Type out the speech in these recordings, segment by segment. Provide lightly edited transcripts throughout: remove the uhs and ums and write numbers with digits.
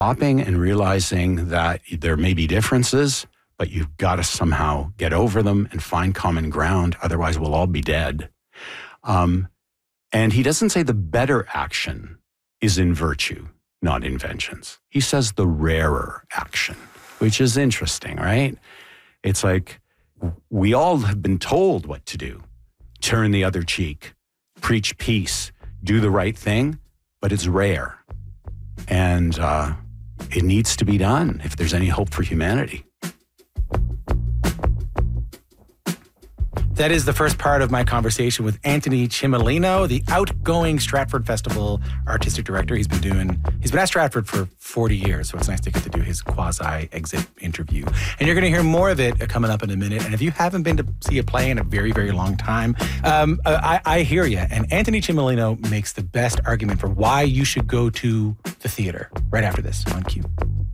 stopping and realizing that there may be differences, but you've got to somehow get over them and find common ground. Otherwise, we'll all be dead. And he doesn't say the better action is in virtue, not inventions. He says the rarer action, which is interesting, right? It's like we all have been told what to do. Turn the other cheek, preach peace, do the right thing, but it's rare. And it needs to be done if there's any hope for humanity. That is the first part of my conversation with Anthony Cimolino, the outgoing Stratford Festival artistic director. He's been at Stratford for 40 years, so it's nice to get to do his quasi-exit interview. And you're going to hear more of it coming up in a minute. And if you haven't been to see a play in a very, very long time, I hear you. And Anthony Cimolino makes the best argument for why you should go to the theater right after this on Q.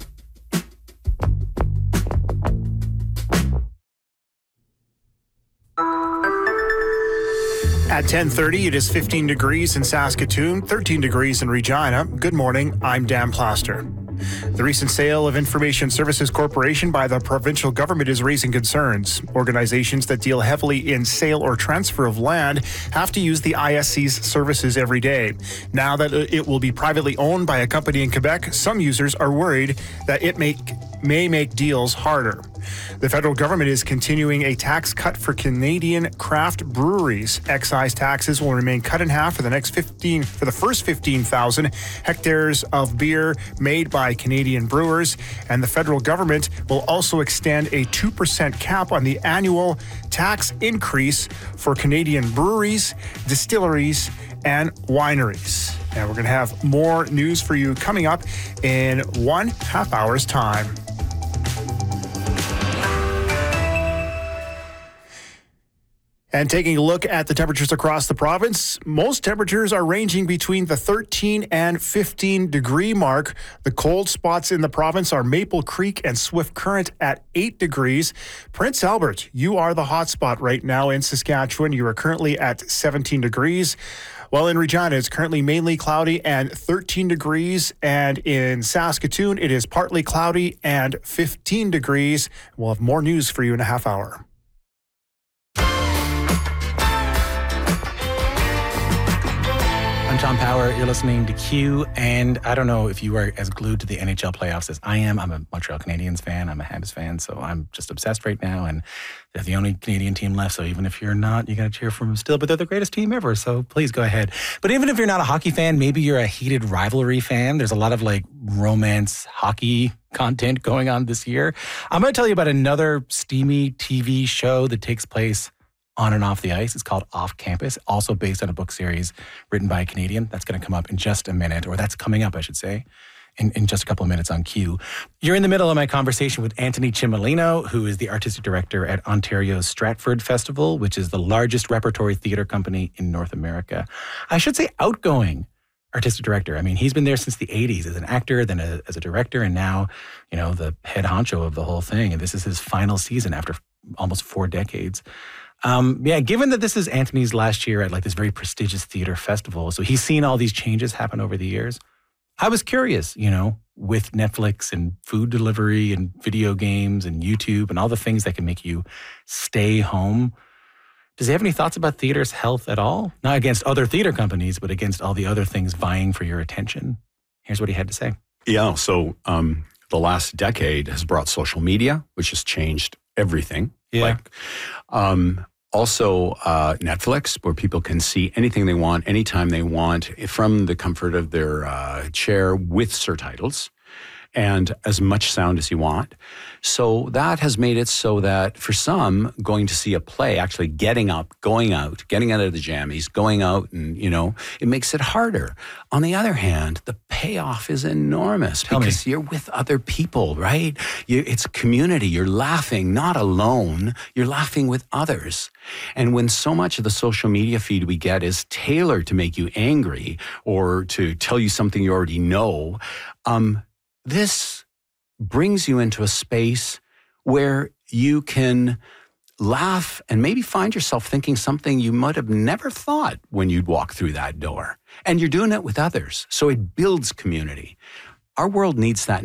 At 10:30, it is 15 degrees in Saskatoon, 13 degrees in Regina. Good morning, I'm Dan Plaster. The recent sale of Information Services Corporation by the provincial government is raising concerns. Organizations that deal heavily in sale or transfer of land have to use the ISC's services every day. Now that it will be privately owned by a company in Quebec, some users are worried that it may make deals harder. The federal government is continuing a tax cut for Canadian craft breweries. Excise taxes will remain cut in half for the first 15,000 hectares of beer made by Canadian brewers, and the federal government will also extend a 2% cap on the annual tax increase for Canadian breweries, distilleries, and wineries. And we're going to have more news for you coming up in 1.5 hours' time. And taking a look at the temperatures across the province, most temperatures are ranging between the 13 and 15 degree mark. The cold spots in the province are Maple Creek and Swift Current at 8 degrees. Prince Albert, you are the hot spot right now in Saskatchewan. You are currently at 17 degrees. While in Regina, it's currently mainly cloudy and 13 degrees. And in Saskatoon, it is partly cloudy and 15 degrees. We'll have more news for you in a half hour. I'm Tom Power. You're listening to Q, and I don't know if you are as glued to the NHL playoffs as I am. I'm a Montreal Canadiens fan. I'm a Habs fan, so I'm just obsessed right now, and they're the only Canadian team left, so even if you're not, you got to cheer for them still, but they're the greatest team ever, so please go ahead. But even if you're not a hockey fan, maybe you're a heated rivalry fan. There's a lot of romance hockey content going on this year. I'm going to tell you about another steamy TV show that takes place on and off the ice. It's called Off Campus, also based on a book series written by a Canadian. That's going to come up in just a minute, or that's coming up, I should say, in just a couple of minutes on Q. You're in the middle of my conversation with Anthony Cimolino, who is the artistic director at Ontario's Stratford Festival, which is the largest repertory theater company in North America. I should say outgoing artistic director. I mean, he's been there since the 80s as an actor, then as a director, and now, the head honcho of the whole thing. And this is his final season after almost 4 decades. Given that this is Anthony's last year at this very prestigious theater festival, so he's seen all these changes happen over the years. I was curious, with Netflix and food delivery and video games and YouTube and all the things that can make you stay home. Does he have any thoughts about theater's health at all? Not against other theater companies, but against all the other things vying for your attention. Here's what he had to say. Yeah, so the last decade has brought social media, which has changed everything. Yeah. Also Netflix, where people can see anything they want, anytime they want, from the comfort of their chair with surtitles and as much sound as you want. So that has made it so that for some, going to see a play, actually getting up, going out, getting out of the jammies, going out and, it makes it harder. On the other hand, the payoff is enormous because you're with other people, right? It's community. You're laughing, not alone. You're laughing with others. And when so much of the social media feed we get is tailored to make you angry or to tell you something you already know, this brings you into a space where you can laugh and maybe find yourself thinking something you might have never thought when you'd walk through that door. And you're doing it with others. So it builds community. Our world needs that